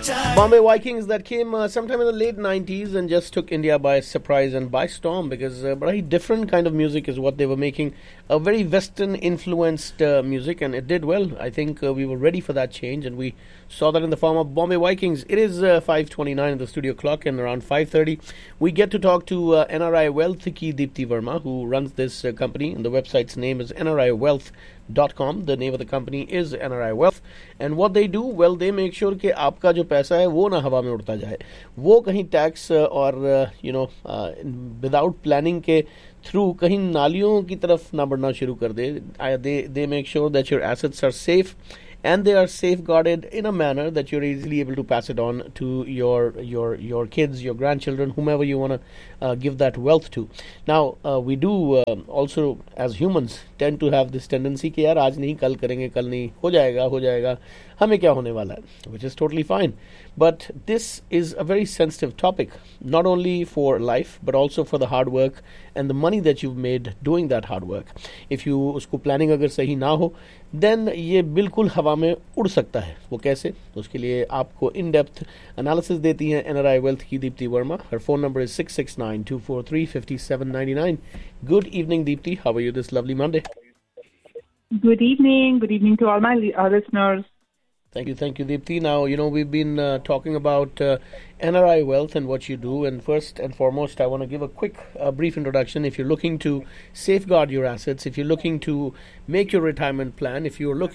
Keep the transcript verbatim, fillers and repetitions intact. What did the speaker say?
Bombay Vikings that came uh, sometime in the late nineties and just took India by surprise and by storm because a very different kind of music is what they were making. A very Western influenced uh, music, and it did well. I think uh, we were ready for that change, and we saw that in the form of Bombay Vikings. It is uh, five twenty-nine in the studio clock, and around five thirty we get to talk to uh, N R I Wealth ki Deepti Verma, who runs this uh, company, and the website's name is N R I Wealth dot com. The name of the company is N R I Wealth, and what they do, well, they make sure कि आपका जो पैसा है वो ना हवा में उड़ता जाए, वो कहीं टैक्स और यू नो विदाउट प्लानिंग के थ्रू कहीं नालियों की तरफ ना बढ़ना शुरू कर दे. दे they make sure that your assets are safe and they are safeguarded in a manner that you're easily able to pass it on to your your your kids, your grandchildren, whomever you want to uh, give that wealth to. Now uh, we do uh, also as humans tend to have this tendency कि यार आज नहीं कल करेंगे, कल नहीं हो जाएगा हो जाएगा हमें क्या होने वाला है, which is totally fine. But this is a very sensitive topic, not only for life but also for the hard work and the money that you've made doing that hard work. If you उसको planning अगर सही ना हो, then ये बिल्कुल हवा में उड़ सकता है. वो कैसे? उसके लिए आपको इन डेप्थ एनालिसिस देती हैं N R I Wealth की Deepti Verma. Her phone number is six six nine, two four three, five seven nine nine. Good evening, Deepti. How are you this lovely Monday? Good evening. Good evening to all my li- uh, listeners. Thank you, thank you, Deepti. Now, you know, we've been uh, talking about uh, N R I Wealth and what you do. And first and foremost, I want to give a quick, uh, brief introduction. If you're looking to safeguard your assets, if you're looking to make your retirement plan, if you're looking